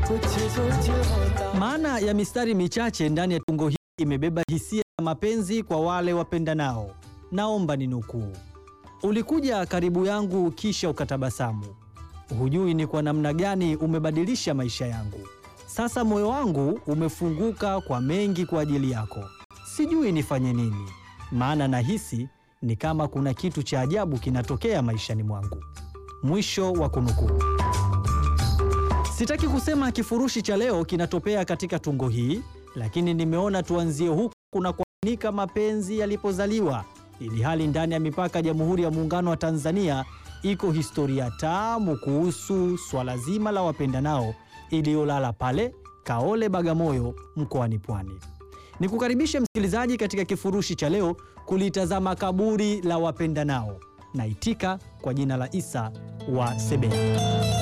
Maana ya mistari michache ndani ya tungo hii imebeba hisia ya mapenzi kwa wale wapendanao. Naomba ninukuu: ulikuja karibu yangu kisha ukatabasamu, hujui ni kwa namna gani umebadilisha maisha yangu. Sasa moyo wangu umefunguka kwa mengi kwa ajili yako, sijui nifanye nini, maana nahisi ni kama kuna kitu cha ajabu kinatokea maishani mwangu. Mwisho wa kunukuu. Sitaki kusema kifurushi cha leo kinatopea katika tungo hii, lakini nimeona tuanzie huku kuna kuanika mapenzi yalipozaliwa, ili hali ndani ya mipaka ya Jamhuri ya Muungano wa Tanzania iko historia tamu kuhusu swala zima la wapendanao iliyolala pale Kaole, Bagamoyo, mkoani Pwani. Nikukaribishe msikilizaji katika kifurushi cha leo kulitazama kaburi la wapendanao. Naitika kwa jina la Isa wa Sebea.